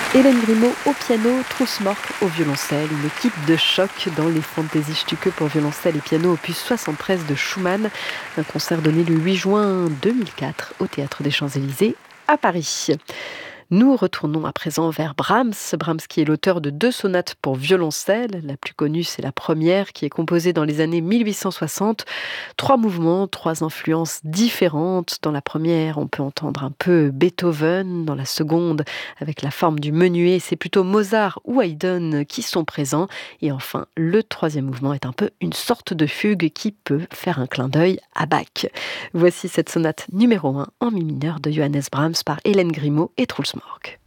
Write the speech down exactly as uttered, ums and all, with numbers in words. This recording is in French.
Hélène Grimaud au piano, Truls Mork au violoncelle, une équipe de choc dans les Fantasiestücke pour violoncelle et piano opus soixante-treize de Schumann, un concert donné le huit juin deux mille quatre au Théâtre des Champs-Élysées à Paris. Nous retournons à présent vers Brahms, Brahms qui est l'auteur de deux sonates pour violoncelle. La plus connue, c'est la première qui est composée dans les années mille huit cent soixante. Trois mouvements, trois influences différentes. Dans la première, on peut entendre un peu Beethoven. Dans la seconde, avec la forme du menuet, c'est plutôt Mozart ou Haydn qui sont présents. Et enfin, le troisième mouvement est un peu une sorte de fugue qui peut faire un clin d'œil à Bach. Voici cette sonate numéro un en mi mineur de Johannes Brahms par Hélène Grimaud et Truls Mork.